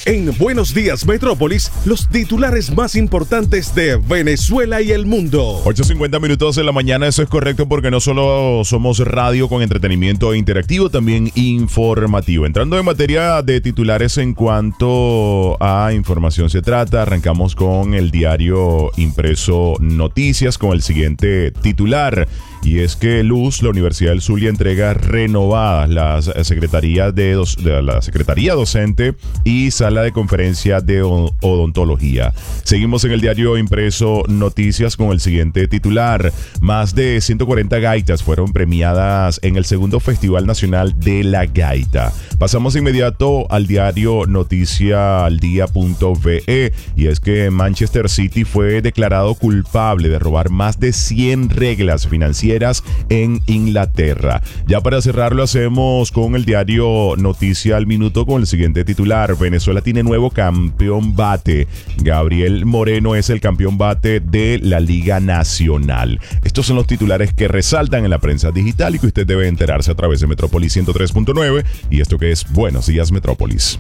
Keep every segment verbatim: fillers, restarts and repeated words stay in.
En Buenos Días Metrópolis, los titulares más importantes de Venezuela y el mundo. ocho cincuenta minutos de la mañana, eso es correcto porque no solo somos radio con entretenimiento interactivo, también informativo. Entrando en materia de titulares en cuanto a información se trata, arrancamos con el diario impreso Noticias con el siguiente titular. Y es que Luz, la Universidad del Zulia, entrega renovadas las secretarías de, dos, de la Secretaría Docente y Sala de Conferencia de Odontología. Seguimos en el diario impreso Noticias con el siguiente titular. Más de ciento cuarenta gaitas fueron premiadas en el segundo Festival Nacional de la Gaita. Pasamos inmediato al diario noticiaaldia punto ve y es que Manchester City fue declarado culpable de robar más de cien reglas financieras en Inglaterra. Ya para cerrarlo hacemos con el diario Noticia al Minuto con el siguiente titular. Venezuela tiene nuevo campeón bate. Gabriel Moreno es el campeón bate de la Liga Nacional. Estos son los titulares que resaltan en la prensa digital y que usted debe enterarse a través de Metrópolis ciento tres punto nueve y esto que es Buenos Días Metrópolis.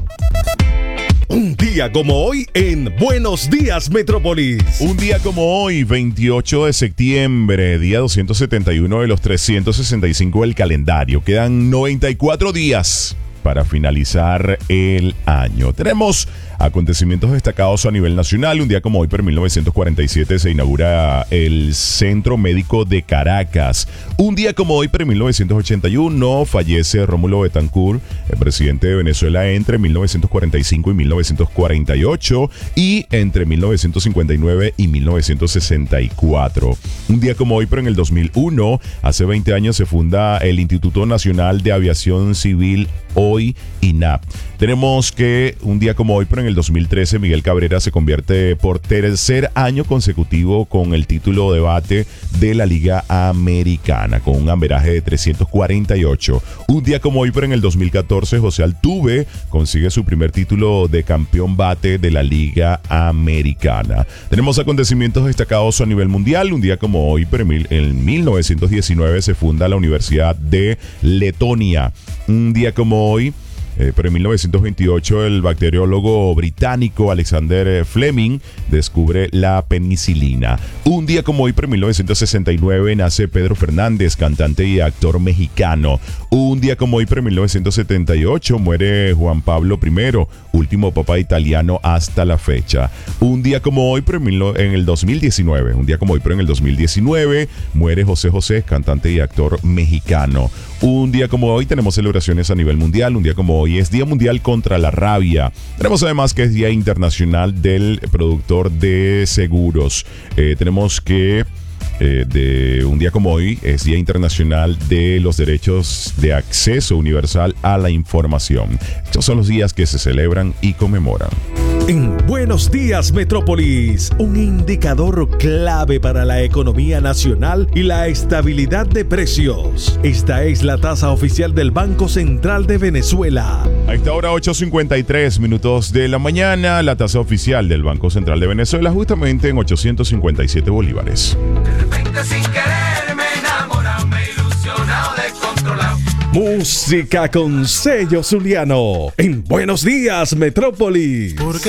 Un día como hoy en Buenos Días Metrópolis. Un día como hoy, veintiocho de septiembre, día doscientos setenta y uno de los trescientos sesenta y cinco del calendario. Quedan noventa y cuatro días para finalizar el año. Tenemos acontecimientos destacados a nivel nacional. Un día como hoy, pero en mil novecientos cuarenta y siete, se inaugura el Centro Médico de Caracas. Un día como hoy, pero en mil novecientos ochenta y uno, fallece Rómulo Betancourt, el presidente de Venezuela entre mil novecientos cuarenta y cinco y mil novecientos cuarenta y ocho y entre mil novecientos cincuenta y nueve y mil novecientos sesenta y cuatro. Un día como hoy, pero en el dos mil uno, hace veinte años, se funda el Instituto Nacional de Aviación Civil, hoy I N A P. Tenemos que un día como hoy, pero en el dos mil trece, Miguel Cabrera se convierte por tercer año consecutivo con el título de bate de la Liga Americana, con un averaje de trescientos cuarenta y ocho. Un día como hoy, pero en el dos mil catorce, José Altuve consigue su primer título de campeón bate de la Liga Americana. Tenemos acontecimientos destacados a nivel mundial. Un día como hoy, pero en mil novecientos diecinueve, se funda la Universidad de Letonia. Un día como hoy, Eh, pero en mil novecientos veintiocho, el bacteriólogo británico Alexander Fleming descubre la penicilina. Un día como hoy, pero en mil novecientos sesenta y nueve, nace Pedro Fernández, cantante y actor mexicano. Un día como hoy, pero en mil novecientos setenta y ocho, muere Juan Pablo primero, último papa italiano hasta la fecha. Un día como hoy, pero en el dos mil diecinueve, un día como hoy, pero en el dos mil diecinueve, muere José José, cantante y actor mexicano. Un día como hoy tenemos celebraciones a nivel mundial. Un día como hoy es Día Mundial contra la Rabia. Tenemos además que es Día Internacional del Productor de Seguros. Eh, tenemos que eh, de un día como hoy es Día Internacional de los Derechos de Acceso Universal a la Información. Estos son los días que se celebran y conmemoran. En Buenos Días Metrópolis, un indicador clave para la economía nacional y la estabilidad de precios. Esta es la tasa oficial del Banco Central de Venezuela. A esta hora, ocho cincuenta y tres minutos de la mañana, la tasa oficial del Banco Central de Venezuela justamente en ochocientos cincuenta y siete bolívares. De repente sin querer me enamorado, me ilusionado, descontrolado. Música con sello zuliano en Buenos Días Metrópolis.